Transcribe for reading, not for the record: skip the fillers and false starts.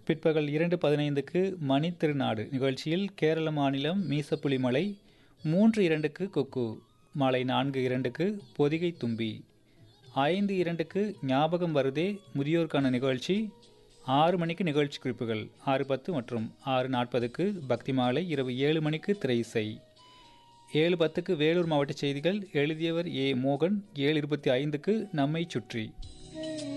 பிற்பகல் 2:15க்கு மணி திருநாடு நிகழ்ச்சியில் கேரள மாநிலம் மீசப்புலிமலை. 3:02க்கு கொக்கு. மாலை 4:02க்கு பொதிகை தும்பி. 5:02க்கு ஞாபகம் வருதே முதியோருக்கான நிகழ்ச்சி. 6 மணிக்கு நிகழ்ச்சி குறிப்புகள். 6:10 மற்றும் 6:40க்கு பக்தி மாலை. இரவு 7 மணிக்கு திரை இசை. 7:10க்கு வேலூர் மாவட்ட செய்திகள். எழுதியவர் ஏ மோகன். 7:25க்கு நம்மை சுற்றி.